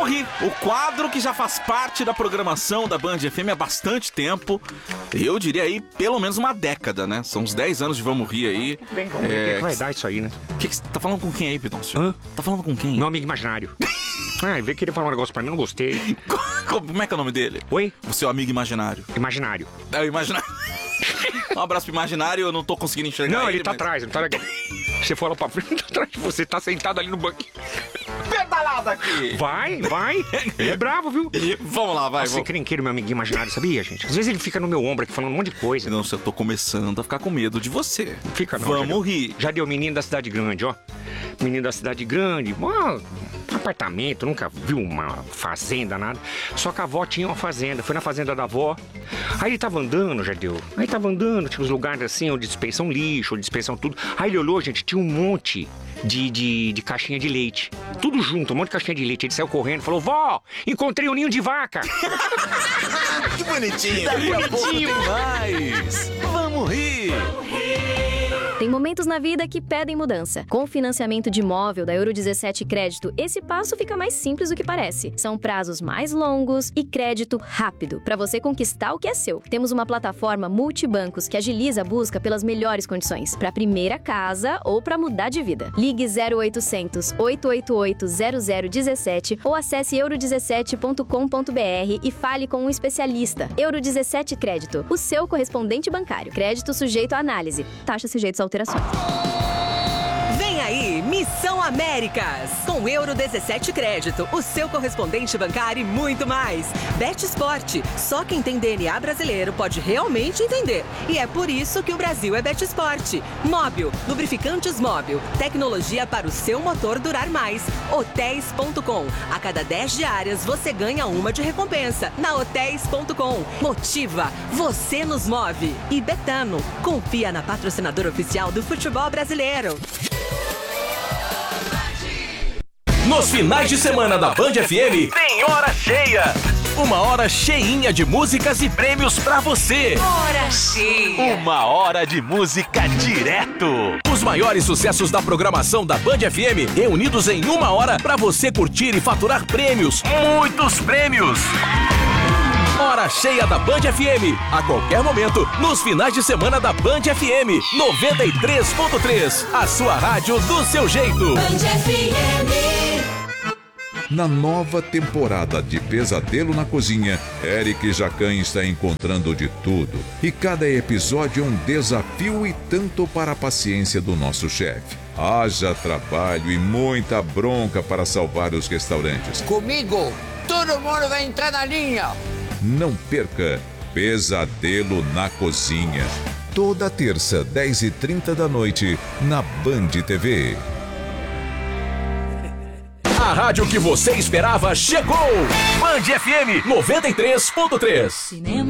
Vamos Rir, o quadro que já faz parte da programação da Band FM há bastante tempo. Eu diria aí, pelo menos uma década, né? São uns 10 anos de Vamos Rir aí. Bem, vamos ver o que vai dar isso aí, né? Que você tá falando com quem aí, Pidoncio? Hã? Tá falando com quem? Meu amigo imaginário. Veio querer falar um negócio pra mim, não gostei. Como é que é o nome dele? Oi? O seu amigo imaginário. Imaginário. É o imaginário. Um abraço pro imaginário, eu não tô conseguindo enxergar Não, ele tá mas... atrás, não tá aqui. Você falou pra frente, tá atrás de você, tá sentado ali no banquinho. Pedalada aqui! Vai. Ele é bravo, viu? Vamos lá, vai. Nossa, você crenqueiro, meu amiguinho imaginário, sabia, gente? Às vezes ele fica no meu ombro aqui falando um monte de coisa. Não, eu tô começando a ficar com medo de você. Fica não. Vamos rir. Já deu menino da cidade grande, ó. Menino da cidade grande, apartamento, nunca viu uma fazenda, nada. Só que a avó tinha uma fazenda, foi na fazenda da avó. Aí ele tava andando, Jadeu. Aí tava andando, tinha uns lugares assim onde dispensam lixo, onde dispensam tudo. Aí ele olhou, gente, tinha um monte de caixinha de leite. Tudo junto, um monte de caixinha de leite. Ele saiu correndo e falou: vó, encontrei um ninho de vaca. Que bonitinho. Daqui a pouco tem mais. Vamos rir. Tem momentos na vida que pedem mudança. Com o financiamento de imóvel da Euro 17 Crédito, esse passo fica mais simples do que parece. São prazos mais longos e crédito rápido, para você conquistar o que é seu. Temos uma plataforma multibancos que agiliza a busca pelas melhores condições, para primeira casa ou para mudar de vida. Ligue 0800 888 0017 ou acesse euro17.com.br e fale com um especialista. Euro 17 Crédito, o seu correspondente bancário. Crédito sujeito à análise. Taxa sujeita a alterações. Vem aí, Missão Américas! Com Euro 17 Crédito, o seu correspondente bancário e muito mais. Bet Sport, só quem tem DNA brasileiro pode realmente entender. E é por isso que o Brasil é Bet Sport. Móbil, lubrificantes Móbil, tecnologia para o seu motor durar mais. Hotéis.com, a cada 10 diárias você ganha uma de recompensa. Na Hotéis.com, motiva, você nos move. E Betano, confia na patrocinadora oficial do futebol brasileiro. Nos finais de semana da Band FM, tem hora cheia. Uma hora cheinha de músicas e prêmios pra você. Hora cheia. Uma hora de música direto. Os maiores sucessos da programação da Band FM reunidos em uma hora pra você curtir e faturar prêmios. Muitos prêmios. Hora cheia da Band FM. A qualquer momento, nos finais de semana da Band FM 93.3. A sua rádio do seu jeito. Band FM. Na nova temporada de Pesadelo na Cozinha, Eric Jacan está encontrando de tudo. E cada episódio é um desafio e tanto para a paciência do nosso chefe. Haja trabalho e muita bronca para salvar os restaurantes. Comigo, todo mundo vai entrar na linha. Não perca Pesadelo na Cozinha. Toda terça, 10h30 da noite, na Band TV. A rádio que você esperava chegou! Band FM 93.3. Cinema.